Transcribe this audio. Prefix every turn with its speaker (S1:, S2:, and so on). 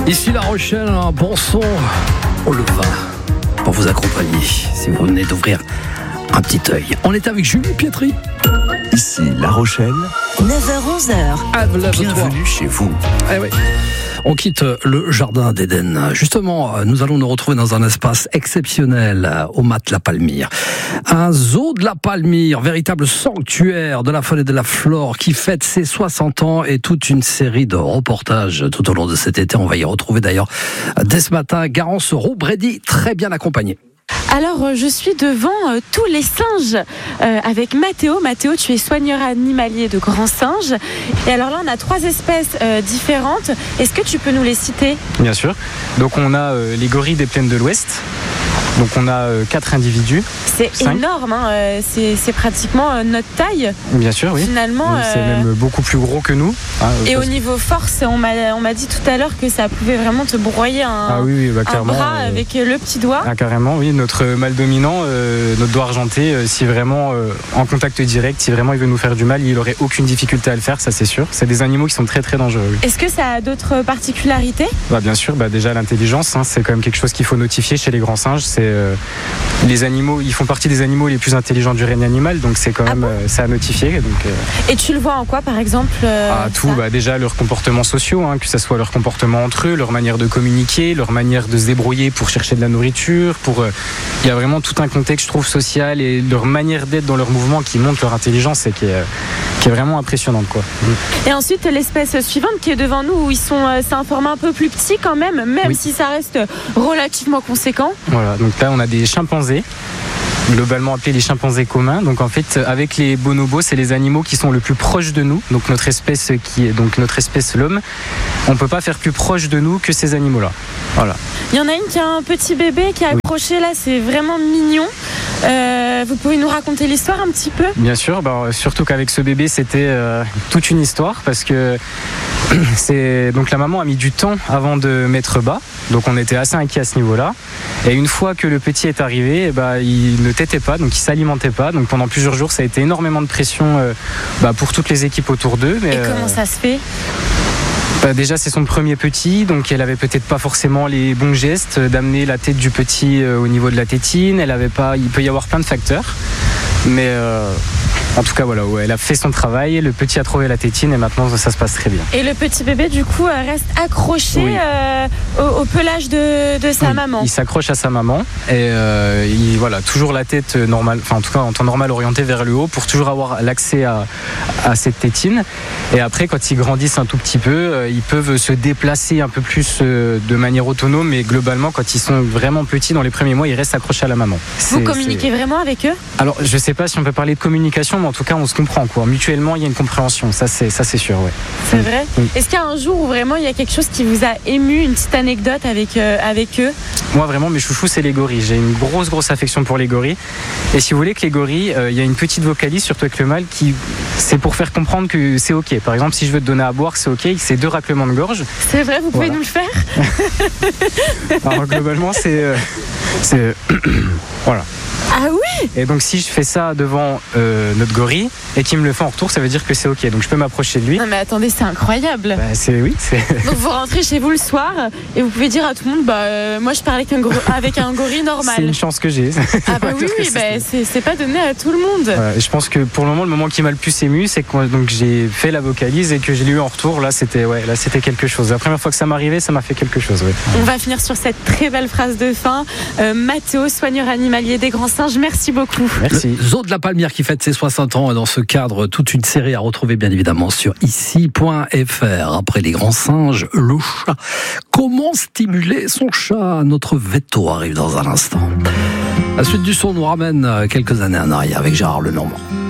S1: Ici La Rochelle, un bon son au levain pour vous accompagner si vous venez d'ouvrir un petit œil. On est avec Julie Pietri.
S2: Ici La Rochelle,
S3: 9h-11h.
S2: bienvenue chez vous.
S1: Eh oui. On quitte le jardin d'Éden. Justement, nous allons nous retrouver dans un espace exceptionnel au Mat La Palmyre. Un zoo de la Palmyre, véritable sanctuaire de la faune et de la flore qui fête ses 60 ans et toute une série de reportages tout au long de cet été. On va y retrouver d'ailleurs dès ce matin Garance Roux-Brady, très bien accompagné.
S4: Alors, je suis devant tous les singes avec Mathéo. Mathéo, tu es soigneur animalier de grands singes. Et alors là, on a 3 espèces différentes. Est-ce que tu peux nous les citer ?
S5: Bien sûr. Donc on a les gorilles des plaines de l'Ouest. Donc on a 4 individus.
S4: C'est
S5: 5.
S4: énorme, hein. C'est pratiquement notre taille.
S5: Bien sûr, oui.
S4: Finalement,
S5: C'est même beaucoup plus gros que nous.
S4: et au niveau force, on m'a dit tout à l'heure que ça pouvait vraiment te broyer un
S5: clairement,
S4: bras avec le petit doigt.
S5: Ah, carrément, oui. Notre mâle dominant, notre doigt argenté, si vraiment en contact direct, si vraiment il veut nous faire du mal, il n'aurait aucune difficulté à le faire, ça c'est sûr. C'est des animaux qui sont très très dangereux. Oui.
S4: Est-ce que ça a d'autres particularités ?
S5: Bien sûr, déjà l'intelligence, c'est quand même quelque chose qu'il faut notifier chez les grands singes. Les animaux, ils font partie des animaux les plus intelligents du règne animal, donc c'est quand même ça à notifier. Donc,
S4: Et tu le vois en quoi, par exemple
S5: tout, déjà leurs comportements sociaux, que ce soit leur comportement entre eux, leur manière de communiquer, leur manière de se débrouiller pour chercher de la nourriture. Il y a vraiment tout un contexte, je trouve, social et leur manière d'être dans leur mouvement qui montre leur intelligence et qui est vraiment impressionnante, quoi.
S4: Et ensuite, l'espèce suivante qui est devant nous, où c'est un format un peu plus petit quand même
S5: Oui.
S4: si ça reste relativement conséquent.
S5: Voilà, donc là on a des chimpanzés, globalement appelés les chimpanzés communs. Donc en fait, avec les bonobos, c'est les animaux qui sont le plus proches de nous. Donc notre espèce l'homme, on peut pas faire plus proche de nous que ces animaux-là. Voilà.
S4: Il y en a une qui a un petit bébé qui est accroché là, c'est vraiment mignon. Vous pouvez nous raconter l'histoire un petit peu ?
S5: Bien sûr, surtout qu'avec ce bébé, c'était toute une histoire parce que donc la maman a mis du temps avant de mettre bas. Donc on était assez inquiets à ce niveau-là. Et une fois que le petit est arrivé, il ne tétait pas, donc il s'alimentait pas. Donc pendant plusieurs jours, ça a été énormément de pression pour toutes les équipes autour d'eux.
S4: Et comment ça se fait ?
S5: Déjà c'est son premier petit, donc elle avait peut-être pas forcément les bons gestes d'amener la tête du petit au niveau de la tétine. Il peut y avoir plein de facteurs, mais en tout cas voilà, elle a fait son travail, le petit a trouvé la tétine et maintenant ça se passe très bien.
S4: Et le petit bébé du coup reste accroché au pelage de sa maman.
S5: Il s'accroche à sa maman et toujours la tête normale, en tout cas en temps normal orientée vers le haut pour toujours avoir l'accès à cette tétine. Et après quand ils grandissent un tout petit peu, ils peuvent se déplacer un peu plus de manière autonome, mais globalement quand ils sont vraiment petits dans les premiers mois, ils restent accrochés à la maman.
S4: Vous communiquez vraiment avec eux ?
S5: Alors je sais pas si on peut parler de communication, mais en tout cas on se comprend, quoi. Mutuellement il y a une compréhension, ça c'est sûr, ouais.
S4: C'est vrai ?
S5: Oui.
S4: Est-ce qu'il y a un jour où vraiment il y a quelque chose qui vous a ému, une petite anecdote avec eux ?
S5: Moi vraiment mes chouchous c'est les gorilles, j'ai une grosse affection pour les gorilles. Et si vous voulez que les gorilles, il y a une petite vocalise, surtout avec le mâle, c'est pour faire comprendre que c'est ok. Par exemple si je veux te donner à boire c'est ok, c'est 2 raclements de gorge.
S4: C'est vrai, vous pouvez nous le faire ?
S5: Alors globalement c'est voilà.
S4: Ah oui ?
S5: Et donc si je fais ça devant notre gorille et qu'il me le fait en retour, ça veut dire que c'est ok. Donc je peux m'approcher de lui.
S4: Non mais attendez, c'est incroyable.
S5: Donc
S4: vous rentrez chez vous le soir et vous pouvez dire à tout le monde, moi je parle avec un gorille normal.
S5: C'est une chance que j'ai.
S4: Ah bah oui, c'est pas donné à tout le monde.
S5: Voilà, et je pense que pour le moment qui m'a le plus ému, c'est que donc j'ai fait la vocalise et que je l'ai eu en retour. Là c'était quelque chose. La première fois que ça m'arrivait, ça m'a fait quelque chose. Ouais.
S4: On va finir sur cette très belle phrase de fin. Mathéo, soigneur animalier des grands singes, merci beaucoup.
S5: Merci.
S1: Le Zoo de la Palmyre qui fête ses 60 ans et dans ce cadre, toute une série à retrouver bien évidemment sur ici.fr. Après les grands singes, le chat. Comment stimuler son chat ? Notre veto arrive dans un instant. La suite du son nous ramène quelques années en arrière avec Gérard Lenormand.